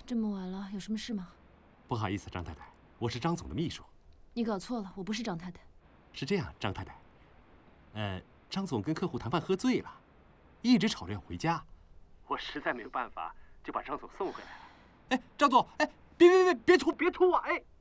这么晚了，有什么事吗？ 不好意思，张太太，我是张总的秘书。 你搞错了，我不是张太太。 是这样，张太太，张总跟客户谈判喝醉了，一直吵着要回家，我实在没有办法，就把张总送回来了。哎，张总，哎，别吐啊！哎。